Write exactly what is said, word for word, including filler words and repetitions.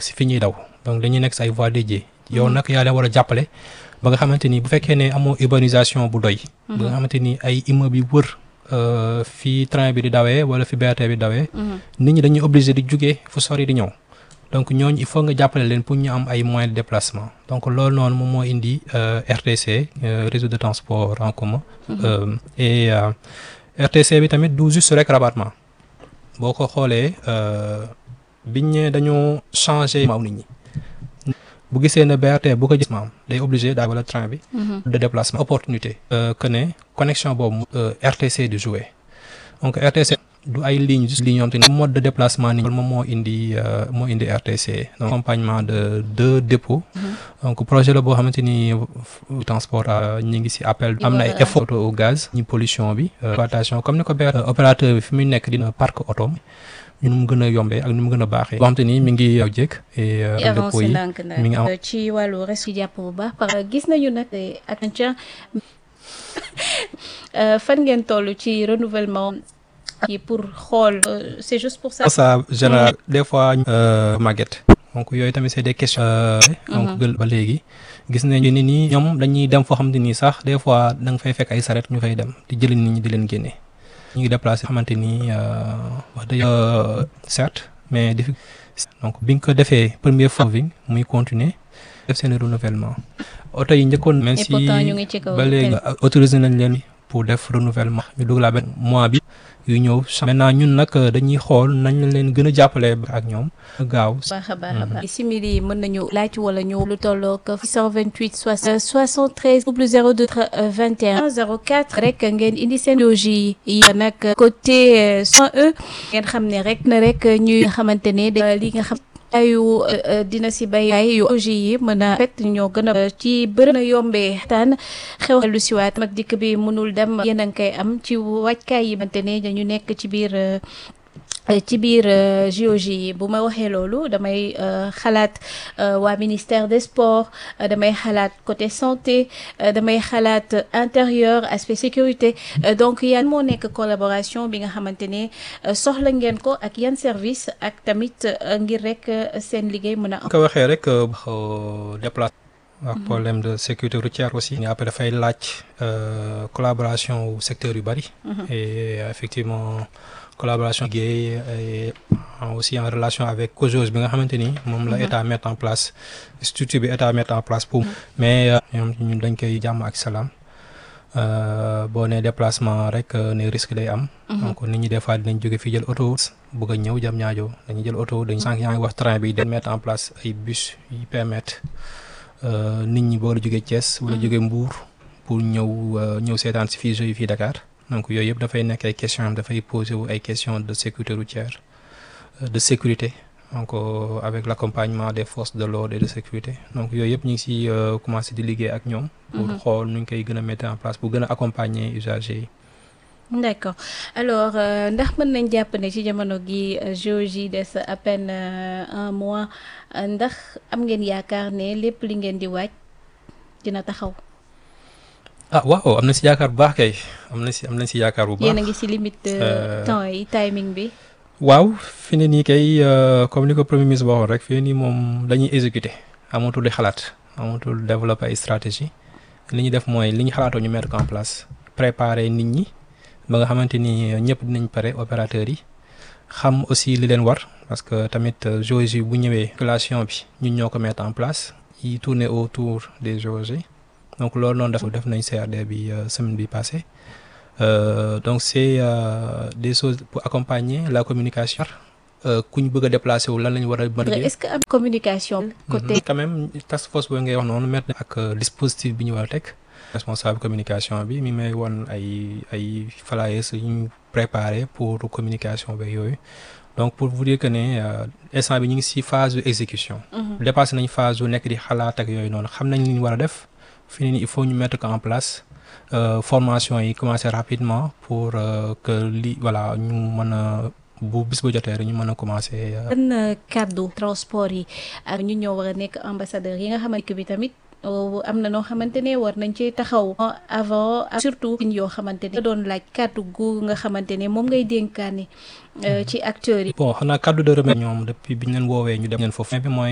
si fi ñuy daw donc dañuy nekk si ay voies dédiées yow nag yaa leen war a jàppale ba nga xamante ni bu fekkee ne amoo urbanisation bu doy ba nga xamante ni ay immeubles yi wër fi train bi di dawee wala fi B R T bi dawee nit ñi dañuy obligé di jugee fu sori di ñëw donc ñooñu il faut nga jàppale leen pour ñu am ay moyens de déplacement donc loolu noonu moom moo indi R T C réseau de transport en commun et R T C bi tamit du juste rek rabattement boo ko xoolee biñ ne dañoo changé maaw nit ñi bu gisee ne B R T bu ko gis maam day obligé daal wala train bi de déplacement opportunité que ne connexion boobu R T C di jouer donc R T C du ay ligne juste ligne yoom te mode de déplacement ni moom moo indi moo indi R T C donc accompagnement de deux dépôts donc projet la boo xamante ni transport ñi ngi si appel am na ay effort au gaz ñi pollution bi exploitation comme ni ko B opérateur bi fi muy nekk dina parc auto ñu mu gën a yombee ak ñu mu gën a baaxee boo xamante ni mi ngi yow jëkk et dépôt yi mi ngi am ci wàllu res ci jàpp bu baax parce que gis nañu nag ak fan ngeen toll ci renouvellement yi pour xool c'est juste pour ça ça général des fois màgget donc yooyu tamit c'est des questions donc ba léegi gis nañu ni nii ñoom dañuy dem foo xamante ni sax des fois da nga fay fekk ay saret ñu fay dem di jëli nit ñi di leen génne ñu ngi déplacé xamante ni wax dëgg certes mais defi donc bi nga ko defee première fois bi muy continuer def seen renouvellement oto yi njëkkoon même si ba léegi autorisé nañ leen pour def renouvellement ñu dugg laa benn mois bi yu ñëw maintenant ñun nag dañuy xool nañ leen gën a jàppale ak ñoom gaaw baax a baax a baax simili mën nañu laaj wala ñu lu tolloog six cent vingt-huit soixante-treize double zéro deux vingt et un zéro quatre rek ngeen indi seen logi yi nag côté cent E ngeen xam ne rek na rek ñuy xamante ne li nga xam ayu dina si bay ay yu logi yi mën a fet ñoo gën a ci bëri na yombee taan xew lu si waat mag dikk bi mënul dem yéen a ngi koy am ci wàccaay yi mante ne dañu nekk ci biir ci biir J O J yi bu ma waxee loolu damay xalaat waa ministère des sports damay xalaat côté santé damay xalaat intérieur aspect sécurité donc yan moo nekk collaboration bi nga xamante ne soxla ngeen ko ak yan service ak tamit ngir rek seen liggéey mën a am. ko waxee rek déplace ak problème de sécurité routière aussi ni après dafay laaj collaboration au secteur yu bari et effectivement collaboration liggéey et aussi en relation avec COJOS bi nga xamante ni moom la état mettre en place structure bi état mettre en place pour mais ñoom ñun dañ koy jàmm ak salaam boo nee déplacement rek ne risque day am donc nit ñi des fois dinañ jóge fii jël auto bëgg a ñëw jam ñaajo dañuy jël auto dañ sànq yaa ngi wax train bi dañ mettre en place ay bus yi permettre nit ñi boo la jógee Thiès wala jógee Mbour pour ñëw ñëw seetaan si fii jeux fii Dakar donc yooyu yëpp dafay nekk ay questions dafay poser wu ay questions de sécurité routière de sécurité donc avec l'accompagnement des forces de l'ordre et de sécurité donc yooyu yëpp ñu ngi si commencé di liggéey ak ñoom pour xool nu ñu koy gën a mettre en place pour gën a accompagner usagers yi. D'accord alors ndax mën nañ jàpp ne ci jamono gi J O J des à peine un mois ndax am ngeen yaakaar ne lépp li ngeen di waaj dina taxaw. ah waaw am na si yaakaar bu baax kay am na si am na si yaakaar bu baax. yéen a ngi si limite temps yi timing bi. waaw fi ne nii kay comme ni ko premier ministre waxoon rek fi ne nii moom dañuy exécuter amatul di xalaat amatul développer ay stratégie li ñu def mooy li ñu xalaatoo ñu mettre ko en place préparer nit ñi ba nga xamante ni ñëpp dinañ pare opérateurs yi xam aussi li leen war parce que tamit J O J bu ñëwee population bi ñun ñoo ko mettre en place yi tourner autour des J O J donc loolu noonu def def nañ C R D bi semaine bi passée euh, donc c'est euh, des choses pour accompagner la communication ku ñu bëgg a déplacer wu lan lañ war a mën a. est-ce que am communication. côté quand même task force boobu ngay wax noonu mettre ak dispositif bi ñu war a teg. responsable communication bi mi may won ay ay flyers yu ñu préparé pour communication beeg yooyu donc pour vous dire que ne instant bi ñu ngi ci phase de exécution. dépassé nañ phase yu nekk di xalaat ak yooyu noonu xam nañ li ñu war a def. fi ni il faut ñu mettre ko en place euh, formation yi commencer rapidement pour euh, que li voilà ñu mën a bu bis ba jotee rek ñu mën a commencer. ban kàddu transport yi ak ñu ñëw war a nekk ambassadeur yi nga xamante bi tamit am na noo xamante ne war nañ ci taxaw avant surtout yoo xamante ne doon laaj kàddu gu nga xamante ne moom ngay dénkaane ci acteurs yi. bon xanaa kàddu de remerciement ñoom depuis bi ñu leen woowee ñu dem leen foofu.